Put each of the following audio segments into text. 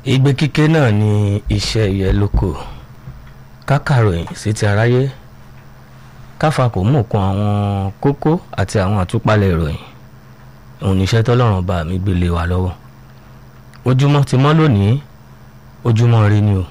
Igbe kíké náà ni iṣẹ́ ìyẹ́ lóko. Kákàròyìn sí ti aráyé. Káfa kò mú kan àwọn kókó àti àwọn àtúpalẹ̀ ìròyìn. Òun ni iṣẹ́ tọ́lọ́run bá mi gbélé wa lọ́wọ́. Ojúmọ́ ti mọ́ lónìí. Ojúmọ́ ire ni o.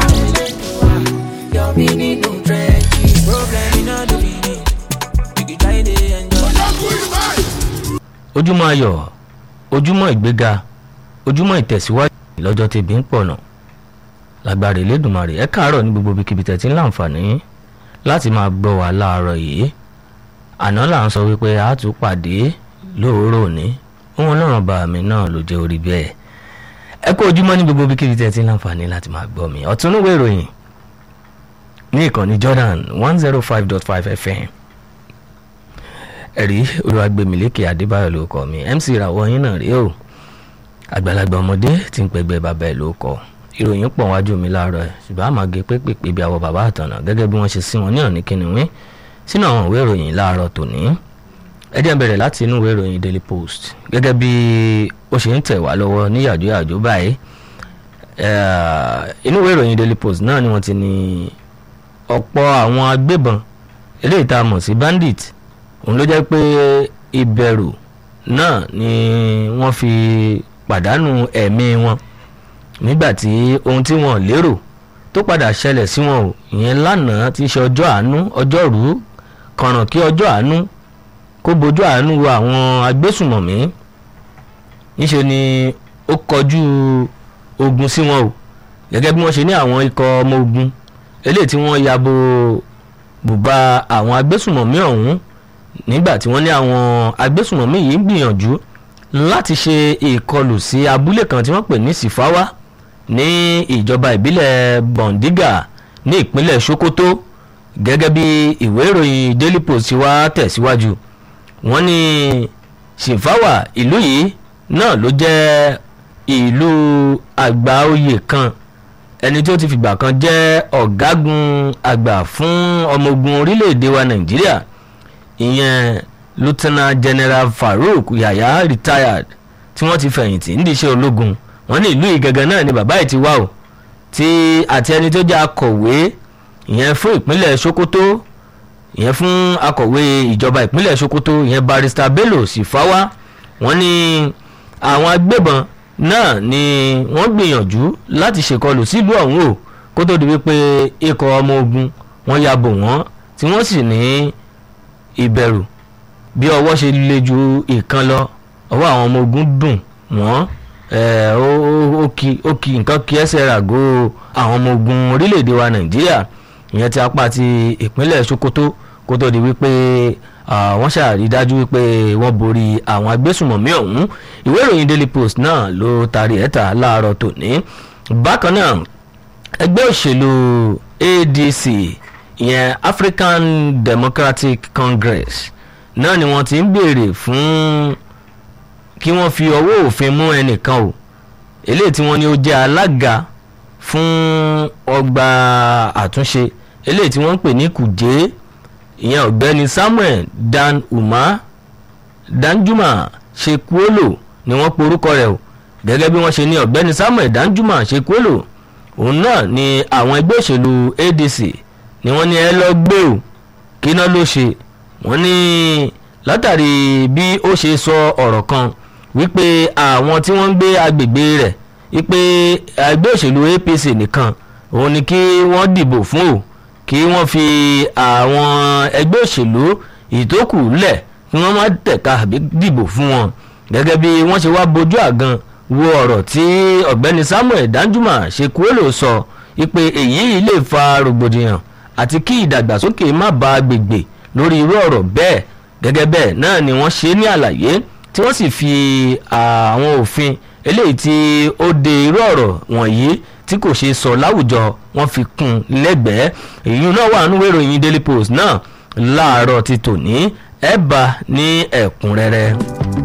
Ojúmọ́ ayọ̀, ojúmọ́ ìgbéga, ojúmọ́ ìtẹ̀síwájú lọ́jọ́ tẹ̀bí ń pọ̀nà. Lágbára Elédùmarè ẹ káàárọ̀ ní gbogbo ibikíbi tẹ́ ti ń láǹfààní láti máa gbọ́ wa láàárọ̀ yìí. Àná là ń sọ wípé a tún pàdé lóòrò òní. Òun Ọlọ́run bá mi náà ló jẹ́ orí bẹ́ẹ̀. Ẹ kú ojúmọ́ ní gbogbo ibikíbi tẹ́ ti ń láǹfààní láti máa gbọ́ mi. Ọ̀túnúwé ìròyìn ní ìkànnì Jordan 105.5 FM. Ẹ̀rí Olúwagbèmílékè Adébáyọ̀ ló kọ mi. MC ìràwọ̀ yín náà rí o. Àgbàlagbà ọmọdé tí ń pẹgbẹ́ bàbá ẹ̀ ló kọ. Ìròyìn pọ̀ wájú mi láàárọ̀ ẹ̀ ṣùgbọ́n àmọ́ gé pépèpé bí àwọn bàbá àtànà gẹ́gẹ́ bí wọ́n ṣe sí wọn ní ọ̀ní kìnìún sínú àwọn ìwé ìròyìn láàárọ̀ tòní. Ẹ jẹ́ n bẹ̀rẹ̀ láti inú ìwé ìròyìn Daily Post gẹ́gẹ́ bí ó ṣe ń tẹ̀ wá lọ́wọ́ ní yàjóyàjó báyìí. Inú ìwé ìròyìn Daily Post náà ni wọ́n ti ní ọ̀pọ̀ àwọn agbébọn eléyìí tá a mọ̀ sí bandit òun ló jẹ́ pé ìbẹ̀rù náà ni wọ́n fi pàdánù ẹ̀mí wọn nígbàtí ohun tí wọ́n lérò tó padà ṣẹlẹ̀ sí wọn ò ìyẹn lánàá tí í ṣe ọjọ́ àánú ọjọ́rú kànràn kí ọjọ́ àánú kó bojú àánú wo àwọn agbésùmọ̀mí níṣe ni ó kọjú ogun sí wọn o gẹ́gẹ́ bí wọ́n ṣe ní àwọn ikọ̀ ọmọ ogun eléyìí tí wọ́n yabo bùbá àwọn agbésùmọ̀mí ọ̀hún nígbà tí wọ́n ní àwọn agbésùmọ̀mí yìí ń gbìyànjú láti ṣe ìkọlù sí abúlé kan tí wọ́n pè ní Sifawa ní ìjọba ìbílẹ̀ Bondiga ní ìpínlẹ̀ Sokoto gẹ́gẹ́ bí ìwé ìròyìn Daily Post wá tẹ̀síwájú. Wọ́n ní Sifawa ìlú yìí náà ló jẹ́ ìlú àgbà oyè kan ẹni tí ó ti fìgbà kan jẹ́ ọ̀gágun àgbà fún ọmọ ogun orílẹ̀-èdè wa Nàìjíríà ìyẹn Lieutenant General Farouk Yahya retired tí wọ́n ti fẹ̀yìntì nídìí iṣẹ́ ológun. Wọ́n ní ìlú yìí gangan náà ni bàbá ẹ̀ ti wá o tí àti ẹni tó jẹ́ akọ̀wé ìyẹn fún ìpínlẹ̀ Sokoto ìyẹn fún akọ̀wé ìjọba ìpínlẹ̀ Sokoto ìyẹn Barrister Bello Sifawa. Wọ́n ní àwọn agbébọn náà ni wọ́n gbìyànjú láti ṣèkọlù sílùú ọ̀hún o kó tó di wípé ikọ̀ ọmọ ogun wọ́n ya bò wọ́n tí wọ́n sì ní ìbẹ̀rù bí ọwọ́ ṣe le ju ìkan lọ ọwọ́ àwọn ọmọ ogun dùn wọ́n ó kì nǹkan kí ẹsẹ̀ ràgó àwọn ọmọ ogun orílẹ̀-èdè wa Nàìjíríà ìyẹn ti apá ti ìpínlẹ̀ Sokoto kó tó di wípé wọ́n ṣàrí dájú wípé wọ́n borí àwọn agbésùmọ̀mí ọ̀hún. Ìwé ìròyìn Daily Post náà ló tarí ẹ̀ta láàárọ̀ tòní. Bákan náà ẹgbẹ́ òṣèlú ADC ìyẹn African Democratic Congress náà ni wọ́n ti ń béèrè fún kí wọ́n fi ọwọ́ òfin mú ẹnìkan o eléyìí tí wọ́n ní ó jẹ́ alága fún ọgbà àtúnṣe eléyìí tí wọ́n ń pè ní Kùjé ìyẹn ọ̀gbẹ́ni Samuel Danjuma Shekuolo ni wọ́n porúkọ rẹ̀ o gẹ́gẹ́ bí wọ́n ṣe ní ọ̀gbẹ́ni Samuel Danjuma Shekuolo òun náà ni àwọn ẹgbẹ́ òṣèlú ADC ni wọ́n ní ẹ lọ gbé o kí náà ló ṣe. Wọ́n ní látàrí bí ó ṣe sọ ọ̀rọ̀ kan wípé àwọn tí wọ́n ń gbé agbègbè rẹ̀ wípé ẹgbẹ́ òṣèlú APC nìkan òun ni kí wọ́n dìbò fún o kí wọ́n fi àwọn ẹgbẹ́ òṣèlú ìtókù lẹ̀ kí wọ́n má tẹ̀ka àbí dìbò fún wọn gẹ́gẹ́ bí wọ́n ṣe wá bojú àgan wo ọ̀rọ̀ tí ọ̀gbẹ́ni Samuel Danjuma Shekuolo sọ wípé èyí lè fa rògbòdìyàn àti kí ìdàgbàsókè má bá agbègbè lórí irú ọ̀rọ̀ bẹ́ẹ̀ gẹ́gẹ́ bẹ́ẹ̀ náà ni wọ́n ṣe ní àlàyé tí wọ́n sì fi àwọn òfin eléyìí tí ó de irú ọ̀rọ̀ wọ̀nyí tí kò ṣe sọ láwùjọ wọ́n fi kún lẹ́gbẹ̀ẹ́. èyí náà wà nínú ìròyìn Daily Post náà láàárọ̀ ti tòní ẹ bá ní ẹ̀kúnrẹ́rẹ́.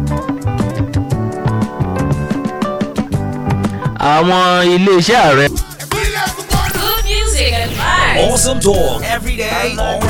àwọn iléeṣẹ́ ààrẹ. Good music and vibes. Awesome talk every day.